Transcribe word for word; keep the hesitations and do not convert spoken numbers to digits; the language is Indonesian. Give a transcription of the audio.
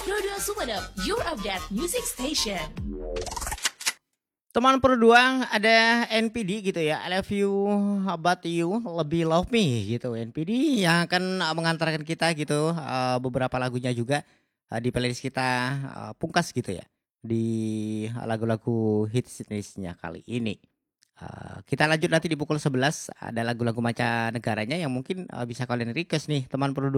Pro dua Sumeneb, your update music station. Teman Pro dua ada N P D gitu ya, I love you but you lebih love me gitu. N P D yang akan uh, mengantarkan kita gitu uh, beberapa lagunya juga uh, di playlist kita uh, pungkas gitu ya. Di lagu-lagu hits listnya kali ini. Uh, kita lanjut nanti di pukul sebelas ada lagu-lagu mancanegaranya yang mungkin uh, bisa kalian request nih teman Pro dua.